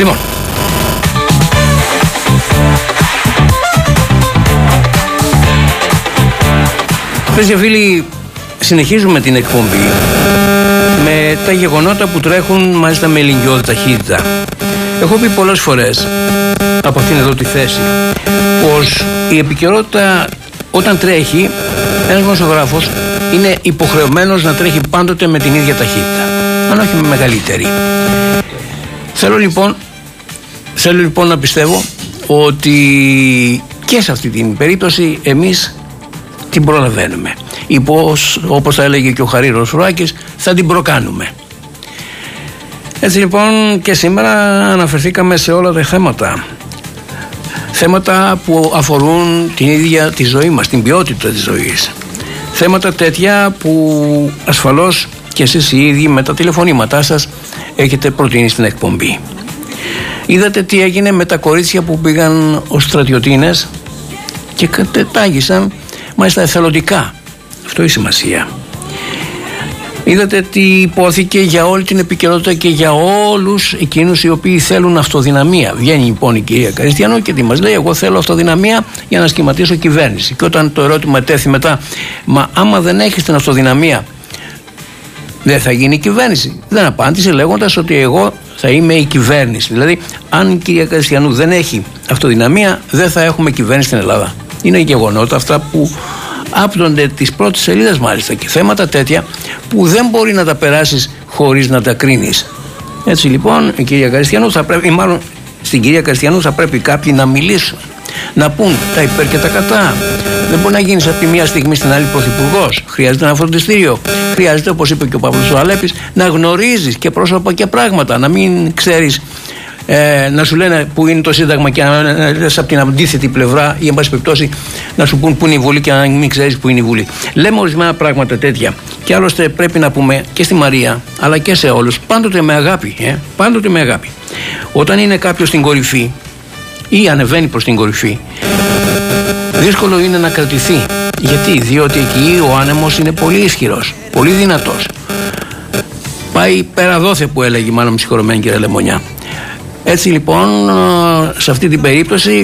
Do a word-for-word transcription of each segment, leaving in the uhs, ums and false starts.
Λοιπόν, φίλες και φίλοι, συνεχίζουμε την εκπομπή με τα γεγονότα που τρέχουν μάλιστα με ηλικιώδη ταχύτητα. Έχω πει πολλές φορές από αυτήν εδώ τη θέση πως η επικαιρότητα όταν τρέχει, ένας δημοσιογράφος είναι υποχρεωμένος να τρέχει πάντοτε με την ίδια ταχύτητα, αν όχι με μεγαλύτερη. Θέλω λοιπόν, θέλω λοιπόν να πιστεύω ότι και σε αυτή την περίπτωση εμείς την προλαβαίνουμε. Ή πως, όπως θα έλεγε και ο Χαρίρος Φρουάκης, θα την προκάνουμε. Έτσι λοιπόν και σήμερα αναφερθήκαμε σε όλα τα θέματα. Θέματα που αφορούν την ίδια τη ζωή μας, την ποιότητα της ζωής. Θέματα τέτοια που ασφαλώς και εσείς οι ίδιοι με τα τηλεφωνήματά σας έχετε προτείνει στην εκπομπή. Είδατε τι έγινε με τα κορίτσια που πήγαν ως στρατιωτίνες και κατετάγησαν μάλιστα εθελοντικά. Αυτό έχει σημασία. Είδατε τι υπόθηκε για όλη την επικαιρότητα και για όλους εκείνους οι οποίοι θέλουν αυτοδυναμία. Βγαίνει λοιπόν η κυρία Καριστιανού και τι μας λέει: εγώ θέλω αυτοδυναμία για να σχηματίσω κυβέρνηση. Και όταν το ερώτημα τέθη μετά, μα άμα δεν έχεις την αυτοδυναμία, δεν θα γίνει κυβέρνηση. Δεν απάντησε λέγοντας ότι εγώ θα είμαι η κυβέρνηση. Δηλαδή, αν η κυρία Καριστιανού δεν έχει αυτοδυναμία, δεν θα έχουμε κυβέρνηση στην Ελλάδα. Είναι γεγονότα αυτά που άπτονται τις πρώτες σελίδες μάλιστα και θέματα τέτοια που δεν μπορεί να τα περάσεις χωρίς να τα κρίνεις. Έτσι λοιπόν η κυρία Καριστιανού θα πρέπει, ή μάλλον στην κυρία Καριστιανού θα πρέπει κάποιοι να μιλήσουν, να πούν τα υπέρ και τα κατά. Δεν μπορεί να γίνεις από τη μία στιγμή στην άλλη πρωθυπουργός. Χρειάζεται ένα φροντιστήριο. Χρειάζεται, όπως είπε και ο Παύλος ο Αλέπης, να γνωρίζεις και πρόσωπα και πράγματα, να μην ξέρεις. Ε, να σου λένε που είναι το Σύνταγμα και να λες από την αντίθετη πλευρά ή εν πάση περιπτώσει να σου πούν που είναι η Βουλή και να μην ξέρεις που είναι η Βουλή. Λέμε ορισμένα πράγματα τέτοια και άλλωστε πρέπει να πούμε και στη Μαρία αλλά και σε όλους πάντοτε με αγάπη, ε, πάντοτε με αγάπη. Όταν είναι κάποιος στην κορυφή ή ανεβαίνει προς την κορυφή, δύσκολο είναι να κρατηθεί. Γιατί? Διότι εκεί ο άνεμος είναι πολύ ισχυρός, πολύ δυνατός. Πάει πέρα δόθε που έλεγε μάλλον συγχωρεμένη κυρία Λεμονιά. Έτσι λοιπόν σε αυτή την περίπτωση,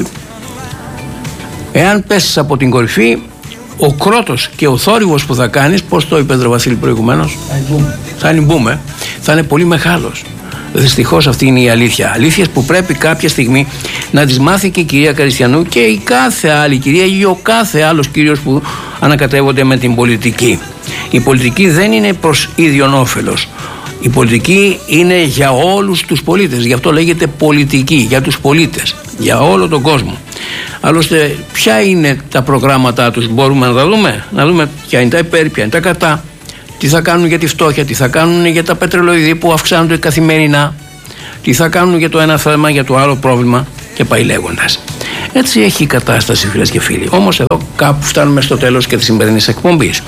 εάν πέσεις από την κορυφή, ο κρότος και ο θόρυβος που θα κάνεις, πώς το είπε ο Βασίλη προηγουμένως, θα λυμπούμε, θα είναι πολύ μεγάλος. Δυστυχώς αυτή είναι η αλήθεια. Αλήθειες που πρέπει κάποια στιγμή να τις μάθει και η κυρία Καριστιανού και η κάθε άλλη κυρία ή ο κάθε άλλος κύριος που ανακατεύονται με την πολιτική. Η πολιτική δεν είναι προς ίδιον όφελος. Η πολιτική είναι για όλους τους πολίτες, γι' αυτό λέγεται πολιτική, για τους πολίτες, για όλο τον κόσμο. Άλλωστε, ποια είναι τα προγράμματά τους, μπορούμε να τα δούμε, να δούμε ποια είναι τα υπέρ, ποια είναι τα κατά, τι θα κάνουν για τη φτώχεια, τι θα κάνουν για τα πετρελοειδή που αυξάνονται καθημερινά, τι θα κάνουν για το ένα θέμα, για το άλλο πρόβλημα και πάει λέγοντας. Έτσι έχει η κατάσταση, φίλες και φίλοι. Όμως εδώ κάπου φτάνουμε στο τέλος και της σημερινής εκπομπής.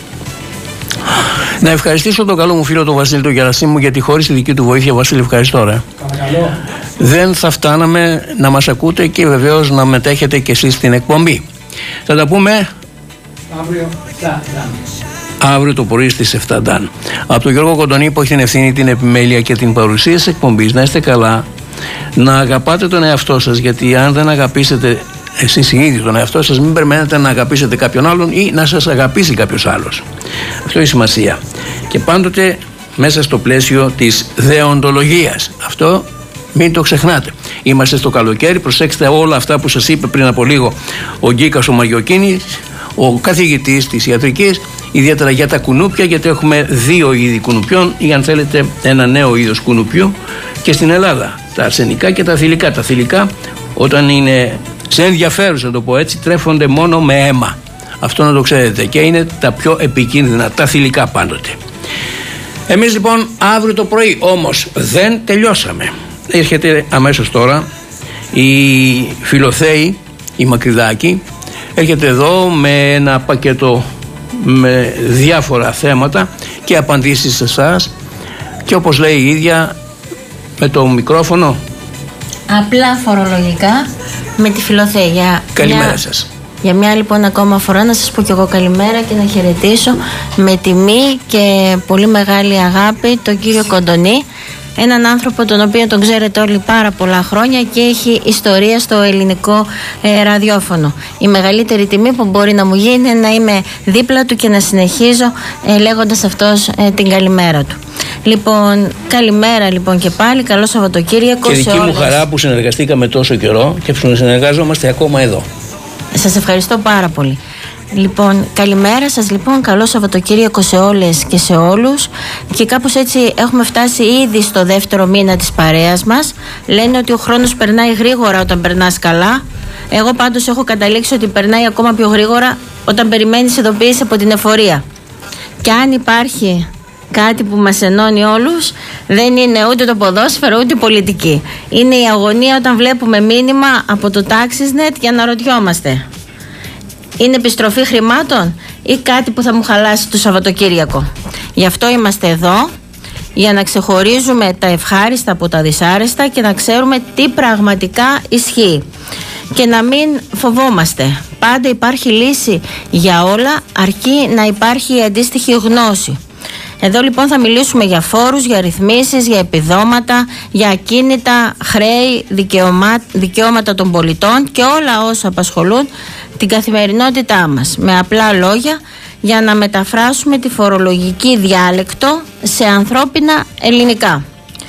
Να ευχαριστήσω τον καλό μου φίλο τον Βασίλη τον Γερασίμου, γιατί χωρίς τη δική του βοήθεια, Βασίλη, ευχαριστώ ρε. Παρακαλώ. Δεν θα φτάναμε να μας ακούτε και βεβαίως να μετέχετε και εσείς στην εκπομπή. Θα τα πούμε αύριο, αύριο το πρωί στις επτά Ντάν. Από τον Γιώργο Κοντονή που έχει την ευθύνη, την επιμέλεια και την παρουσία της εκπομπής. Να είστε καλά, να αγαπάτε τον εαυτό σας, γιατί αν δεν αγαπήσετε εσείς οι ίδιοι τον εαυτό σας, μην περιμένετε να αγαπήσετε κάποιον άλλον ή να σας αγαπήσει κάποιος άλλος. Αυτό έχει σημασία. Και πάντοτε μέσα στο πλαίσιο της δεοντολογίας. Αυτό μην το ξεχνάτε. Είμαστε στο καλοκαίρι, προσέξτε όλα αυτά που σας είπε πριν από λίγο ο Γκίκας ο Μαγιοκίνης, ο καθηγητής της ιατρικής, ιδιαίτερα για τα κουνούπια, γιατί έχουμε δύο είδη κουνουπιών ή αν θέλετε ένα νέο είδος κουνουπιού και στην Ελλάδα. Τα αρσενικά και τα θηλυκά. Τα θηλυκά όταν είναι σε ενδιαφέρουσα, να το πω έτσι, τρέφονται μόνο με αίμα. Αυτό να το ξέρετε και είναι τα πιο επικίνδυνα, τα θηλυκά πάντοτε. Εμείς λοιπόν αύριο το πρωί όμως δεν τελειώσαμε. Έρχεται αμέσως τώρα η Φιλοθέη, η Μακριδάκη, έρχεται εδώ με ένα πακέτο με διάφορα θέματα και απαντήσεις σε εσάς και όπως λέει η ίδια με το μικρόφωνο απλά φορολογικά με τη Φιλοθέη. Καλημέρα μια... σας. Για μια λοιπόν ακόμα φορά να σας πω κι εγώ καλημέρα και να χαιρετήσω με τιμή και πολύ μεγάλη αγάπη τον κύριο Κοντονή, Έναν άνθρωπο τον οποίο τον ξέρετε όλοι πάρα πολλά χρόνια και έχει ιστορία στο ελληνικό ε, ραδιόφωνο. Η μεγαλύτερη τιμή που μπορεί να μου γίνει είναι να είμαι δίπλα του και να συνεχίζω ε, λέγοντας αυτός ε, την καλημέρα του. Λοιπόν, καλημέρα λοιπόν και πάλι, καλό Σαββατοκύριακο. Και δική μου χαρά που συνεργαστήκαμε τόσο καιρό και που συνεργάζομαστε ακόμα εδώ. Σας ευχαριστώ πάρα πολύ. Λοιπόν, καλημέρα σας λοιπόν, καλό Σαββατοκύριακο σε όλες και σε όλους. Και κάπως έτσι έχουμε φτάσει ήδη στο δεύτερο μήνα της παρέας μας. Λένε ότι ο χρόνος περνάει γρήγορα όταν περνάς καλά. Εγώ πάντως έχω καταλήξει ότι περνάει ακόμα πιο γρήγορα όταν περιμένεις ειδοποίηση από την εφορία. Και αν υπάρχει κάτι που μας ενώνει όλους, δεν είναι ούτε το ποδόσφαιρο ούτε η πολιτική. Είναι η αγωνία όταν βλέπουμε μήνυμα από το TaxisNet και αναρωτιόμαστε: είναι επιστροφή χρημάτων ή κάτι που θα μου χαλάσει το Σαββατοκύριακο? Γι' αυτό είμαστε εδώ, για να ξεχωρίζουμε τα ευχάριστα από τα δυσάρεστα και να ξέρουμε τι πραγματικά ισχύει. Και να μην φοβόμαστε. Πάντα υπάρχει λύση για όλα, αρκεί να υπάρχει η αντίστοιχη γνώση. Εδώ λοιπόν θα μιλήσουμε για φόρους, για ρυθμίσεις, για επιδόματα, για ακίνητα, χρέη, δικαιωμά, δικαιώματα των πολιτών και όλα όσα απασχολούν την καθημερινότητά μας. Με απλά λόγια, για να μεταφράσουμε τη φορολογική διάλεκτο σε ανθρώπινα ελληνικά.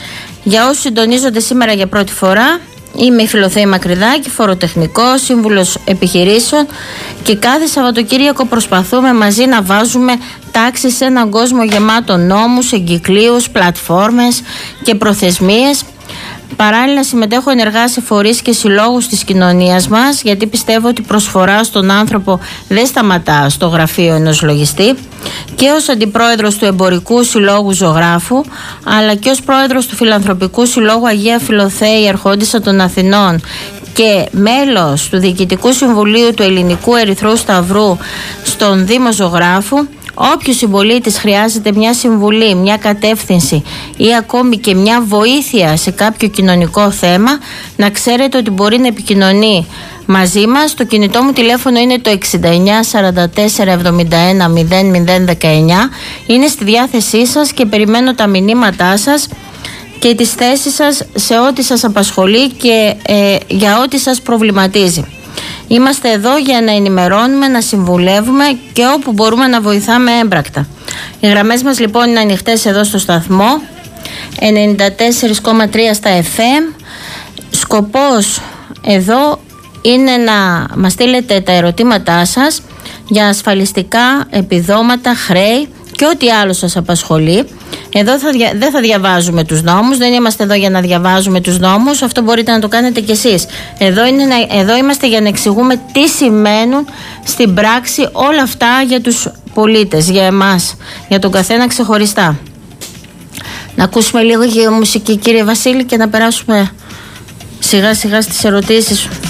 Για όσους συντονίζονται σήμερα για πρώτη φορά, είμαι η Φιλοθέη Μακρυδάκη, φοροτεχνικό, σύμβουλος επιχειρήσεων, και κάθε Σαββατοκύριακο προσπαθούμε μαζί να βάζουμε τάξη σε έναν κόσμο γεμάτο νόμους, εγκυκλίους, πλατφόρμες και προθεσμίες. Παράλληλα συμμετέχω ενεργά σε φορείς και συλλόγους της κοινωνίας μας, γιατί πιστεύω ότι η προσφορά στον άνθρωπο δεν σταματά στο γραφείο ενός λογιστή, και ως αντιπρόεδρος του Εμπορικού Συλλόγου Ζωγράφου, αλλά και ως πρόεδρος του Φιλανθρωπικού Συλλόγου Αγία Φιλοθέη Αρχόντισσα των Αθηνών και μέλος του Διοικητικού Συμβουλίου του Ελληνικού Ερυθρού Σταυρού στον Δήμο Ζωγράφου. Όποιος συμπολίτης χρειάζεται μια συμβουλή, μια κατεύθυνση ή ακόμη και μια βοήθεια σε κάποιο κοινωνικό θέμα, να ξέρετε ότι μπορεί να επικοινωνεί μαζί μας. Το κινητό μου τηλέφωνο είναι το εξήντα εννιά σαράντα τέσσερα εβδομήντα ένα μηδέν μηδέν δεκαεννιά. Είναι στη διάθεσή σας και περιμένω τα μηνύματά σας και τις θέσεις σας σε ό,τι σας απασχολεί και ε, για ό,τι σας προβληματίζει. Είμαστε εδώ για να ενημερώνουμε, να συμβουλεύουμε και όπου μπορούμε να βοηθάμε έμπρακτα. Οι γραμμές μας λοιπόν είναι ανοιχτές εδώ στο σταθμό ενενήντα τέσσερα κόμμα τρία στα εφ εμ. Σκοπός εδώ είναι να μας στείλετε τα ερωτήματά σας για ασφαλιστικά, επιδόματα, χρέη και ό,τι άλλο σας απασχολεί. Εδώ θα δια... δεν θα διαβάζουμε τους νόμους, δεν είμαστε εδώ για να διαβάζουμε τους νόμους, αυτό μπορείτε να το κάνετε κι εσείς. Εδώ, είναι να... εδώ είμαστε για να εξηγούμε τι σημαίνουν στην πράξη όλα αυτά για τους πολίτες, για εμάς, για τον καθένα ξεχωριστά. Να ακούσουμε λίγο για μουσική, κύριε Βασίλη, και να περάσουμε σιγά σιγά στις ερωτήσεις.